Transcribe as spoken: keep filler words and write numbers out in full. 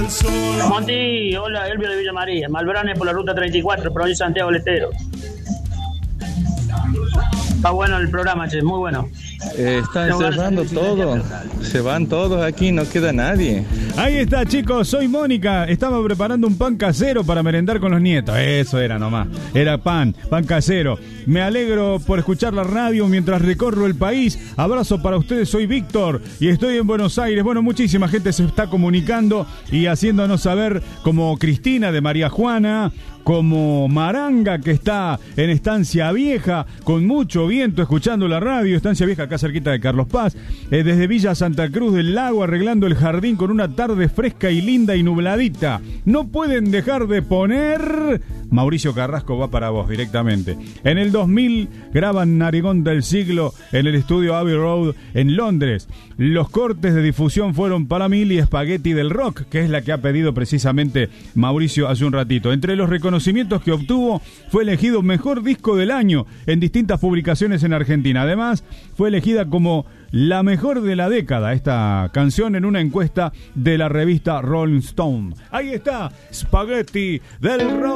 Monti, hola, Elvio de Villa María, Malbrane por la ruta treinta y cuatro, provincia de Santiago del Estero. Está bueno el programa, che, muy bueno. Eh, están cerrando todo, se van todos aquí, no queda nadie. Ahí está, chicos, soy Mónica. Estaba preparando un pan casero para merendar con los nietos. Eso era nomás, era pan, pan casero. Me alegro por escuchar la radio mientras recorro el país. Abrazo para ustedes, soy Víctor y estoy en Buenos Aires. Bueno, muchísima gente se está comunicando y haciéndonos saber, como Cristina de María Juana, como Maranga, que está en Estancia Vieja, con mucho viento, escuchando la radio. Estancia Vieja, acá cerquita de Carlos Paz. Eh, desde Villa Santa Cruz del Lago, arreglando el jardín con una tarde fresca y linda y nubladita. No pueden dejar de poner... Mauricio Carrasco va para vos directamente. En el dos mil graban Narigón del Siglo en el estudio Abbey Road en Londres. Los cortes de difusión fueron para Mil y Spaghetti del Rock, que es la que ha pedido precisamente Mauricio hace un ratito. Entre los reconocimientos que obtuvo, fue elegido Mejor Disco del Año en distintas publicaciones en Argentina. Además, fue elegida como la mejor de la década esta canción en una encuesta de la revista Rolling Stone. Ahí está, Spaghetti del Rock.